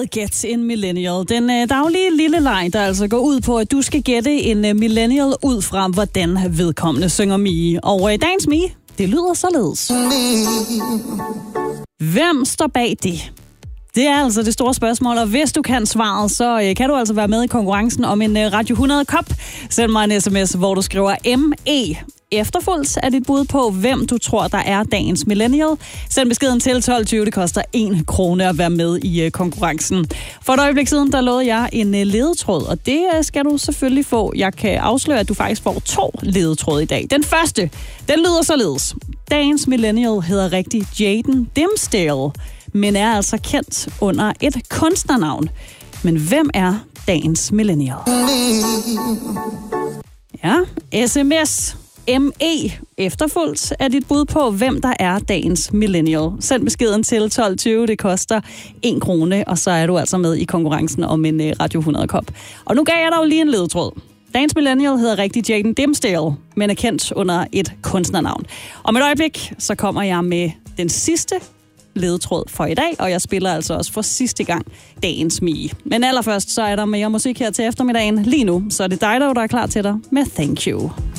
Get en millennial. Den daglige lille leg, der altså går ud på, at du skal gætte en millennial ud fra, hvordan vedkommende synger Mie. Og dagens Mie, det lyder således. Hvem står bag det? Det er altså det store spørgsmål, og hvis du kan svaret, så kan du altså være med i konkurrencen om en Radio 100 kop. Send mig en sms, hvor du skriver ME. Efterfulgt er dit bud på, hvem du tror, der er dagens millennial. Send beskeden til 1220, det koster 1 krone at være med i konkurrencen. For et øjeblik siden, der lovede jeg en ledetråd, og det skal du selvfølgelig få. Jeg kan afsløre, at du faktisk får 2 ledetråde i dag. Den første, den lyder således. Dagens millennial hedder rigtig Jaden Dimsdale, men er altså kendt under et kunstnernavn. Men hvem er dagens millennial? Ja, sms ME efterfulgt er dit bud på, hvem der er dagens millennial. Send beskeden til 1220, det koster 1 krone, og så er du altså med i konkurrencen om en Radio 100 kop. Og nu gav jeg dig jo lige en ledetråd. Dagens millennial hedder rigtig Jaden Dimsdale, men er kendt under et kunstnernavn. Om et øjeblik, så kommer jeg med den sidste ledetråd for i dag, og jeg spiller altså også for sidste gang dagens Mie. Men allerførst, så er der mere musik her til eftermiddagen. Lige nu, så er det dig, der er klar til dig med Thank You.